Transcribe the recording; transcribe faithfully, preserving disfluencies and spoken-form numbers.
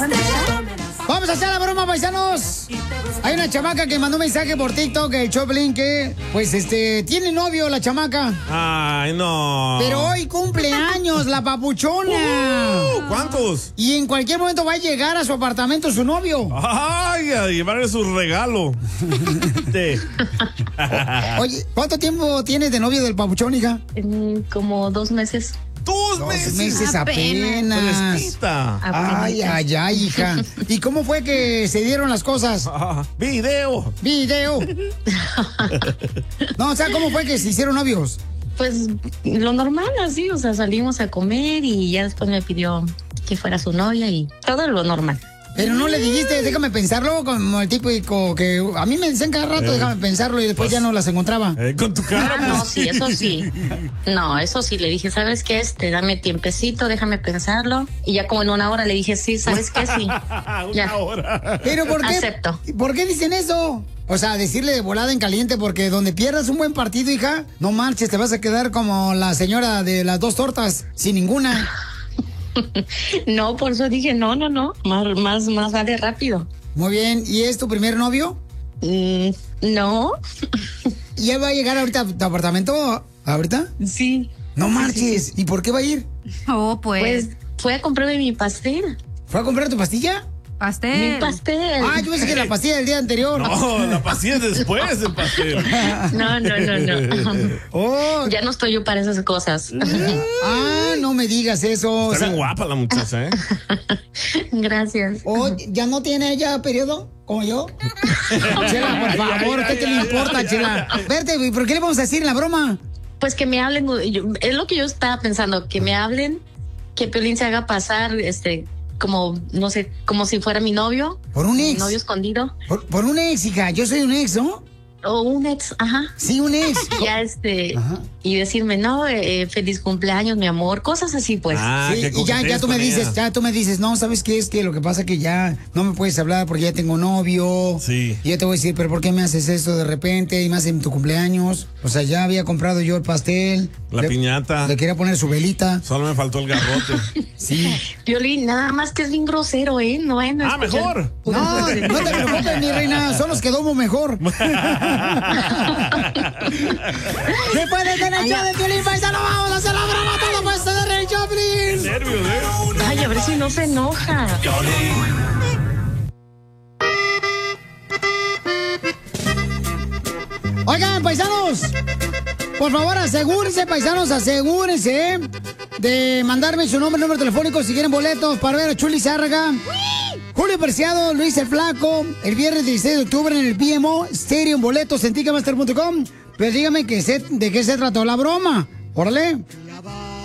Vamos a hacer la broma, paisanos. Hay una chamaca que mandó un mensaje por TikTok, el Choplin, que pues este tiene novio la chamaca. Ay, no. Pero hoy cumple años la papuchona. Uh, ¿Cuántos? Y en cualquier momento va a llegar a su apartamento su novio. Ay, a llevarle su regalo. Sí. Oye, ¿cuánto tiempo tienes de novio del papuchón, hija? En como dos meses. Dos, Dos meses. meses apenas. Fresquita. Ay, ay, ay, hija. ¿Y cómo fue que se dieron las cosas? Ah, video. Video. No, o sea, ¿cómo fue que se hicieron novios? Pues lo normal, así, o sea, salimos a comer y ya después me pidió que fuera su novia y todo lo normal. Pero no le dijiste, déjame pensarlo, como el típico que a mí me decían cada rato, Eh, déjame pensarlo, y después pues, ya no las encontraba. Eh, con tu cara. Ah, no, pues. sí, eso sí. No, eso sí, le dije, ¿sabes qué? Este, dame tiempecito, déjame pensarlo. Y ya como en una hora le dije, sí, ¿sabes qué? Sí. Una Ya. hora. Pero ¿por qué? Acepto. ¿Por qué dicen eso? O sea, decirle de volada en caliente, porque donde pierdas un buen partido, hija, no marches, te vas a quedar como la señora de las dos tortas, sin ninguna. No, por eso dije, no, no, no, más, más, más vale rápido. Muy bien, ¿y es tu primer novio? Mm, no, ¿Y él va a llegar ahorita a tu apartamento? ¿Ahorita? sí. No marches. ¿Y por qué va a ir? Oh, pues. Pues fue a comprarme mi pastel. ¿Fue a comprar tu pastilla? Pastel. Mi pastel. Ah, yo pensé que la pastilla del día anterior. No, la pastilla es después del pastel. No, no, no, no. Oh, Ya no estoy yo para esas cosas. ah, no me digas eso. O Está sea, bien guapa la muchacha, ¿eh? Gracias. oh, ¿ya no tiene ella periodo? ¿Como yo? Chela, por favor, ¿qué te le importa, Chela? Verte, ¿por qué le vamos a decir en la broma? Pues que me hablen, yo- es lo que yo estaba pensando, que me hablen, que Piolín se haga pasar, este, como, no sé, como si fuera mi novio. Por un Mi ex. novio escondido. Por, por un ex, hija. Yo soy un ex, ¿no? O un ex, ajá. Sí, un ex. Ya este, Ajá. y decirme, no, eh, feliz cumpleaños, mi amor, cosas así, pues. Ah, Sí, que y ya, ya coquetees tú me con dices, ella. ya tú me dices, no, ¿sabes qué? Es que lo que pasa es que ya no me puedes hablar porque ya tengo novio. Sí. Y yo te voy a decir, pero ¿por qué me haces esto de repente y más en tu cumpleaños? O sea, ya había comprado yo el pastel. La Le- piñata. Le quería poner su velita. Solo me faltó el garrote. Sí. Piolín, nada más que es bien grosero, ¿eh? No vayan a Ah, escuchar. mejor. No, no te preocupes, mi reina, solo nos quedó mejor. Después de tener el show de Piolín, paisano, vamos a hacer la broma, todo puede ser el Choplin. Nervios, ¿eh? Ay, a ver si no se enoja. Oigan, paisanos, por favor, asegúrense, paisanos, asegúrense de mandarme su nombre, número telefónico si quieren boletos para ver a Chuli Zárraga, Julio Preciado, Luis el Flaco, el viernes dieciséis de octubre en el P M O Stadium, boletos en ticketmaster punto com. Pero dígame que se, de qué se trató la broma. Órale.